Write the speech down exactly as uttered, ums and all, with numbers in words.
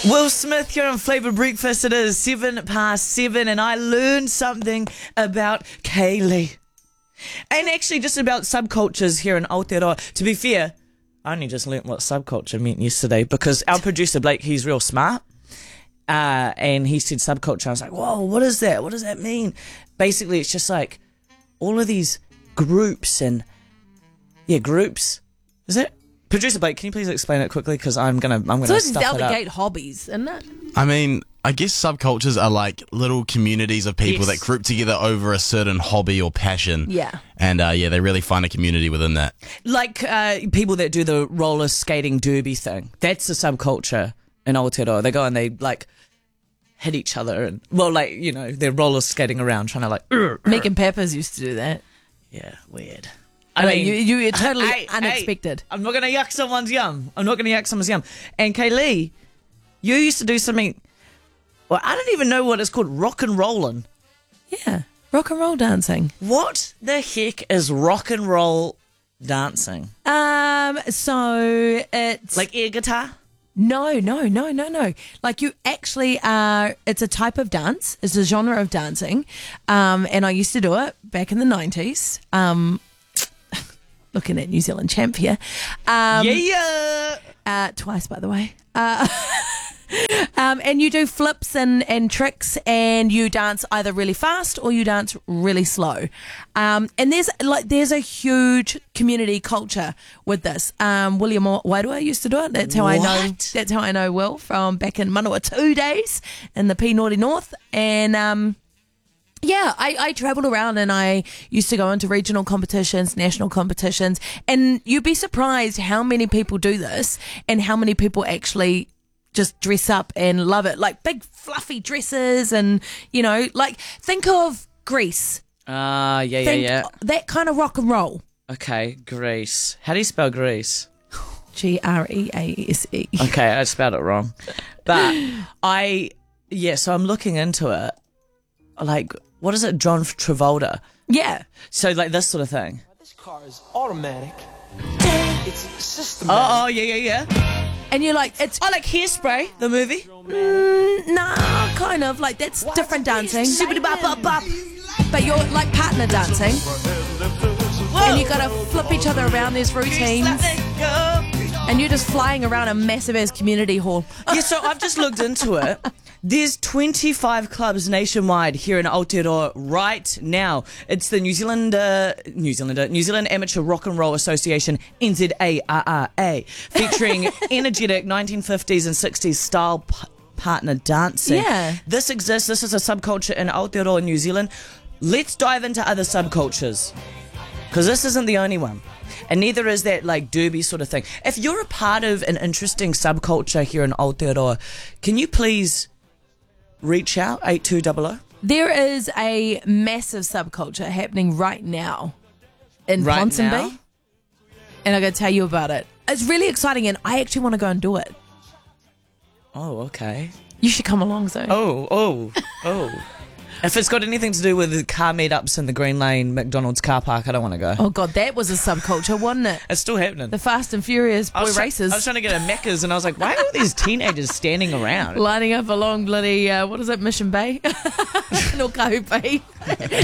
Will Smith here on Flavour Breakfast. It is seven past seven, and I learned something about Kaylee. And actually, just about subcultures here in Aotearoa. To be fair, I only just learnt what subculture meant yesterday because our producer Blake, he's real smart. Uh, and he said subculture. I was like, whoa, what is that? What does that mean? Basically, it's just like all of these groups and, yeah, groups. Is it? Producer Blake, can you please explain it quickly? Because I'm gonna, I'm gonna So it's stuff it up. delegate hobbies, isn't it? I mean, I guess subcultures are like little communities of people Yes. that group together over a certain hobby or passion. Yeah. And uh, yeah, they really find a community within that. Like uh, people that do the roller skating derby thing. That's the subculture in Aotearoa. They go and they like hit each other and, well, like, you know, they're roller skating around trying to like, "Urgh, urgh." Megan Peppers used to do that. Yeah, weird. I mean, you, you, you're totally hey, unexpected. hey, I'm not going to yuck someone's yum. I'm not going to yuck someone's yum. And Kaylee, you used to do something, well, I don't even know what it's called, rock and rollin'. Yeah. Rock and roll dancing. What the heck is rock and roll dancing? Um, so it's Like air guitar? no, no, no, no, no. Like you actually are. It's a type of dance. It's a genre of dancing. Um, and I used to do it back in the nineties. Um, looking at New Zealand champ here. Um, yeah. uh, twice, by the way. Uh, um, and you do flips and, and tricks, and you dance either really fast or you dance really slow. Um, and there's like there's a huge community culture with this. Um, William Wairua used to do it. That's how I know. What? That's how I know Will from back in Manawatu days in the P Naughty North. And um, yeah, I, I travelled around and I used to go into regional competitions, national competitions, and you'd be surprised how many people do this and how many people actually just dress up and love it. Like big fluffy dresses and, you know, like think of Grease. Ah, yeah, yeah, Think yeah. that kind of rock and roll. Okay, Grease. How do you spell Grease? G R E A S E. Okay, I spelled it wrong. But I, yeah, so I'm looking into it. Like, what is it, John Travolta? Yeah. So, like, this sort of thing. This car is automatic. It's systematic. Oh, oh, yeah, yeah, yeah. And you're like, it's I like Hairspray, the movie. mm, nah, kind of like that's different dancing. But you're like partner dancing. And you gotta flip each other around. There's routines. And you're just flying around a massive ass community hall. Yeah, so I've just looked into it. There's twenty-five clubs nationwide here in Aotearoa right now. It's the New Zealand, uh, New Zealander, New Zealand Amateur Rock and Roll Association, N Z A R R A, featuring energetic nineteen fifties and sixties style p- partner dancing. Yeah. This exists. This is a subculture in Aotearoa, New Zealand. Let's dive into other subcultures, because this isn't the only one. And neither is that like derby sort of thing. If you're a part of an interesting subculture here in Aotearoa, can you please reach out, eight two double oh? There is a massive subculture happening right now in Right Ponsonby. now? And I'm going to tell you about it. It's really exciting and I actually want to go and do it. Oh, okay. You should come along, Zoe. Oh, oh, oh. If it's got anything to do with the car meetups in the Green Lane McDonald's car park, I don't want to go. Oh, God, that was a subculture, wasn't it? It's still happening. The Fast and Furious I boy was try- races. I was trying to get a Macca's and I was like, why are all these teenagers standing around? lining up along bloody, uh, what is it, Mission Bay? No, Kahu Bay.